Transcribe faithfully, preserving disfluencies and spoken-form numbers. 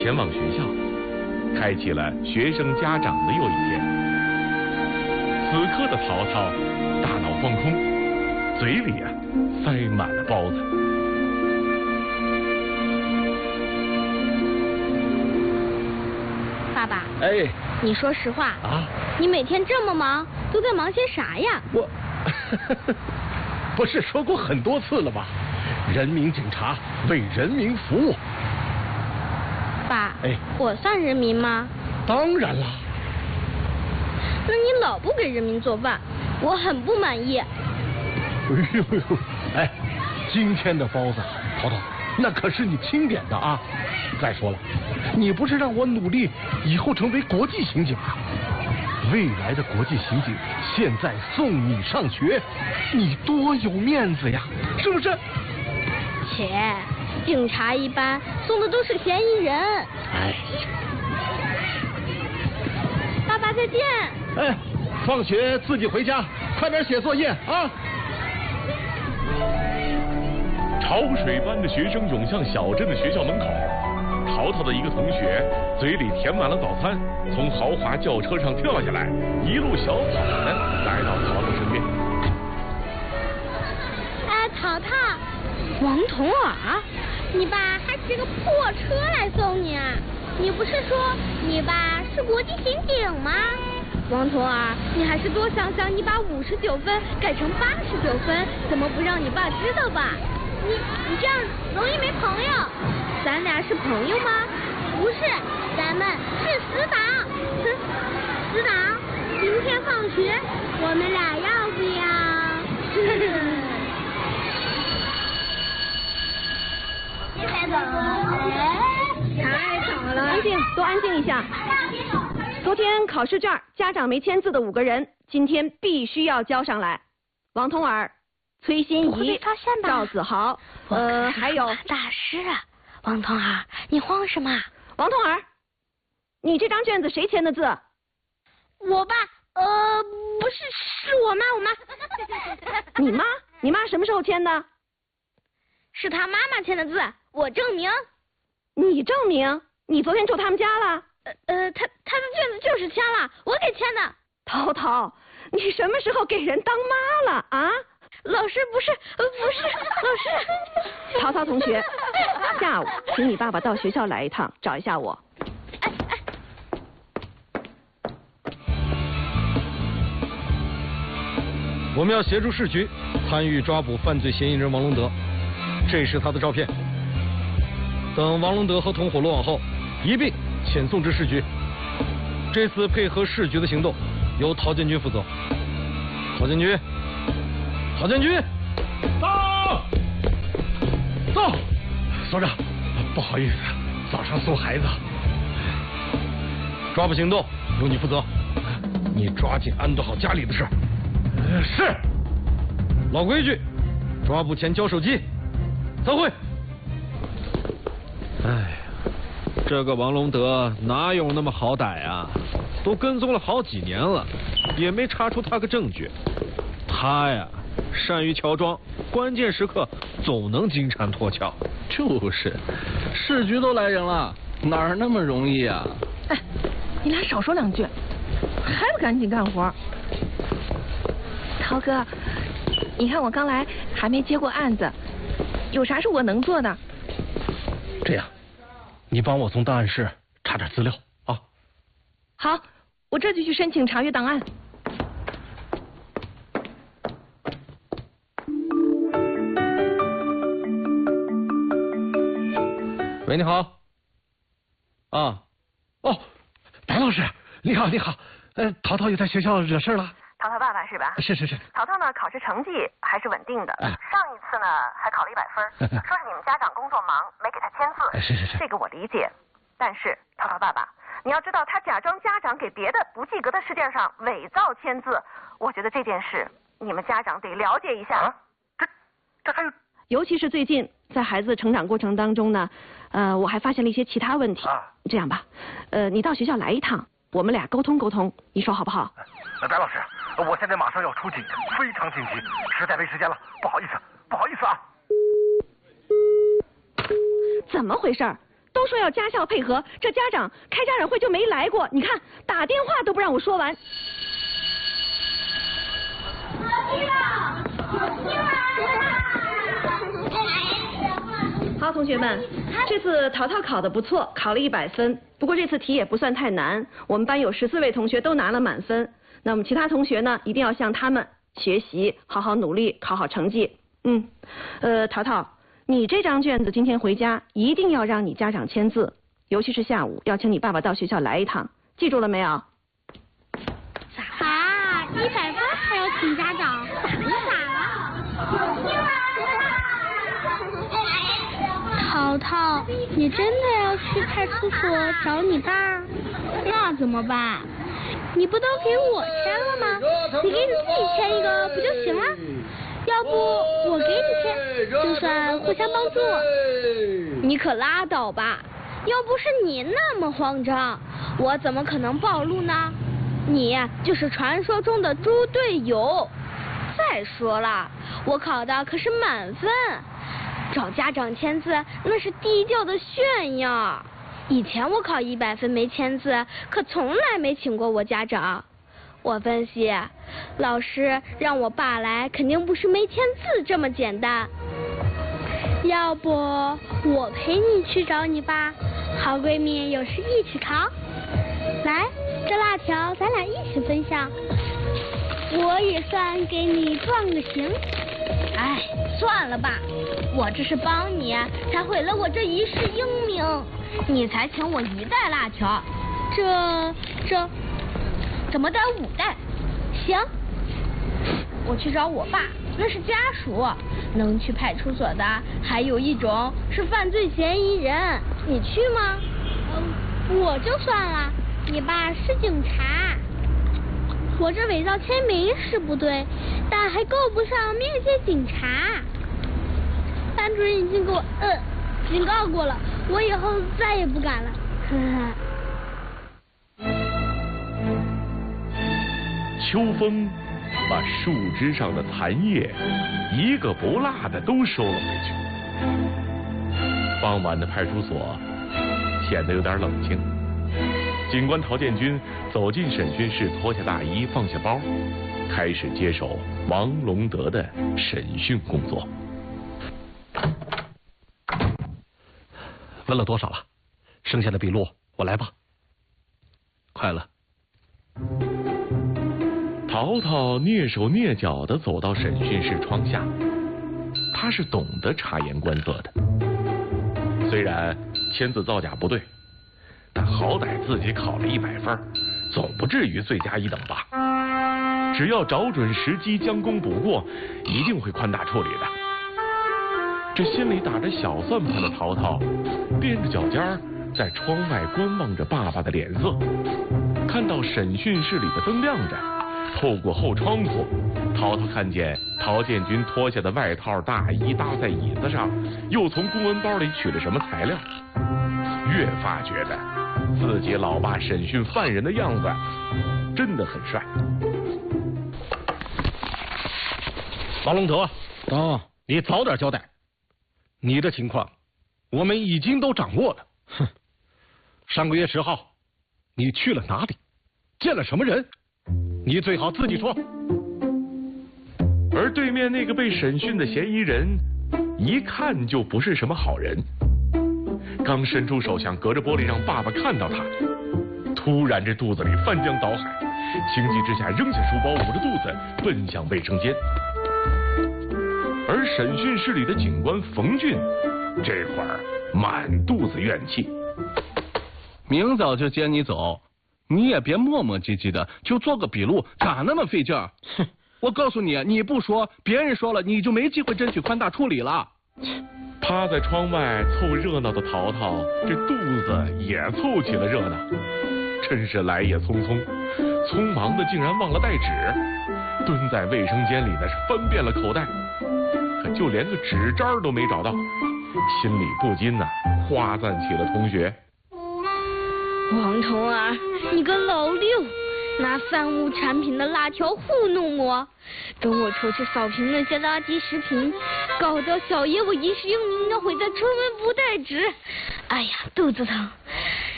前往学校，开启了学生家长的又一天。此刻的淘淘大脑放空，嘴里啊塞满了包子。 爸爸， 哎， 你说实话啊， 你每天这么忙，都在忙些啥呀？ 我不是说过很多次了吗？人民警察为人民服务。 爸， 哎， 我算人民吗？ 当然啦。 那你老不给人民做饭，我很不满意。 哎呦呦，哎，今天的包子，淘淘，那可是你钦点的啊。再说了，你不是让我努力以后成为国际刑警吗？未来的国际刑警现在送你上学，你多有面子呀，是不是？ 切，警察一般送的都是嫌疑人。 哎， 爸爸再见。 哎，放学自己回家，快点写作业啊！ 潮水般的学生涌向小镇的学校门口。淘淘的一个同学嘴里填满了早餐，从豪华轿车上跳下来，一路小跑的来到淘淘身边。 哎，淘淘，王童儿，你爸还骑个破车来送你啊？你不是说你爸是国际刑警吗？王童儿，你还是多想想，你把五十九分改成八十九分，怎么不让你爸知道吧？你你这样容易没朋友。咱俩是朋友吗？不是，咱们是死党。哼，死党，今天放学我们俩要不要？太早了，太早了！ 安静，都安静一下。昨天考试卷家长没签字的五个人，今天必须要交上来。王童儿、崔欣怡、赵子豪，呃，还有大师啊。王童儿，你慌什么？ 王童儿，你这张卷子谁签的字？ 我爸，呃，不是，是我妈，我妈。 你妈？你妈什么时候签的？ 是他妈妈签的字，我证明。 你证明？你昨天住他们家了？ 呃呃，他他的卷子就是签了，我给签的。 淘淘，你什么时候给人当妈了啊？ 老师不是，呃不是，老师。 淘淘同学，下午请你爸爸到学校来一趟，找一下我。 哎哎。 我们要协助市局参与抓捕犯罪嫌疑人王龙德，这是他的照片。等王龙德和同伙落网后，一并遣送至市局。这次配合市局的行动，由陶建军负责。陶建军。陶建军， 到，到，所长，不好意思，早上送孩子。 抓捕行动由你负责，你抓紧安顿好家里的事。 呃，是。 老规矩，抓捕前交手机。散会。 哎呀，这个王龙德哪有那么好歹啊？都跟踪了好几年了，也没查出他个证据。他呀。善于乔装，关键时刻总能金蝉脱壳。 就是，市局都来人了，哪儿那么容易啊？ 哎，你俩少说两句，还不赶紧干活？ 涛哥，你看我刚来，还没接过案子，有啥是我能做的？ 这样，你帮我从档案室查点资料啊。 好，我这就去申请查阅档案。 喂，你好。啊， 哦，白老师，你好，你好。呃，淘淘也在学校惹事了。 淘淘爸爸是吧？ 是是是。 淘淘呢，考试成绩还是稳定的。 哎、 上一次呢，还考了一百分，说是你们家长工作忙，没给他签字。 哎、是是是。 这个我理解，但是淘淘爸爸，你要知道，他假装家长给别的不及格的试卷上伪造签字，我觉得这件事你们家长得了解一下。 啊？这这还有？ 尤其是最近在孩子成长过程当中呢，呃，我还发现了一些其他问题。 啊， 这样吧，呃，你到学校来一趟，我们俩沟通沟通，你说好不好？ 呃，白老师，我现在马上要出警，非常紧急，实在没时间了，不好意思，不好意思啊。 怎么回事？ 都说要家校配合，这家长开家长会就没来过。你看，打电话都不让我说完。好，同学们，这次淘淘考得不错，考了一百分。不过这次题也不算太难，我们班有十四位同学都拿了满分。那么其他同学呢，一定要向他们学习，好好努力，考好成绩。嗯，呃，淘淘，你这张卷子今天回家一定要让你家长签字，尤其是下午要请你爸爸到学校来一趟，记住了没有？ 啊，一百分还要请家长，你咋了？淘淘，你真的要去派出所找你爸？那怎么办？你不都给我签了吗？你给你自己签一个不就行了？要不我给你签，就算互相帮助。你可拉倒吧！要不是你那么慌张，我怎么可能暴露呢？你就是传说中的猪队友。再说了，我考的可是满分。找家长签字那是低调的炫耀。以前我考一百分没签字，可从来没请过我家长。我分析，老师让我爸来，肯定不是没签字这么简单。要不我陪你去找你爸，好闺蜜有事一起考。来，这辣条咱俩一起分享，我也算给你壮个行。哎，算了吧，我这是帮你，才毁了我这一世英名。你才请我一袋辣条，这这怎么得五袋？行，我去找我爸，那是家属，能去派出所的还有一种是犯罪嫌疑人。你去吗？嗯，我就算了，你爸是警察。我这伪造签名是不对，但还够不上面见警察。班主任已经给我呃警告过了，我以后再也不敢了。呵呵。 秋风把树枝上的残叶一个不落的都收了回去。傍晚的派出所显得有点冷清。警官陶建军走进审讯室，脱下大衣，放下包，开始接手王龙德的审讯工作。 问了多少了？剩下的笔录我来吧。 快了。 淘淘蹑手蹑脚地走到审讯室窗下，他是懂得察言观色的。虽然签字造假不对，但好歹自己考了一百分，总不至于罪加一等吧？只要找准时机将功补过，一定会宽大处理的。这心里打着小算盘的淘淘，踮着脚尖在窗外观望着爸爸的脸色。看到审讯室里的灯亮着，透过后窗户，淘淘看见陶建军脱下的外套大衣搭在椅子上，又从公文包里取了什么材料，越发觉得自己老爸审讯犯人的样子真的很帅。 王龙德，啊，你早点交代。你的情况我们已经都掌握了。哼，上个月十号你去了哪里？见了什么人？你最好自己说。 而对面那个被审讯的嫌疑人一看就不是什么好人，刚伸出手想隔着玻璃让爸爸看到他，突然这肚子里翻江倒海，情急之下扔下书包，捂着肚子奔向卫生间。而审讯室里的警官冯俊这会儿满肚子怨气， 明早就接你走，你也别磨磨唧唧的，就做个笔录，咋那么费劲儿？哼！我告诉你，你不说，别人说了，你就没机会争取宽大处理了。 趴在窗外凑热闹的淘淘，这肚子也凑起了热闹，真是来也匆匆，匆忙的竟然忘了带纸，蹲在卫生间里呢是翻遍了口袋，可就连个纸张都没找到，心里不禁呐、啊、夸赞起了同学。 王童儿，你个老六， 拿三无产品的辣条糊弄我，等我出去扫平那些垃圾食品，搞到小爷我一世英名要毁在村文不代指。哎呀，肚子疼，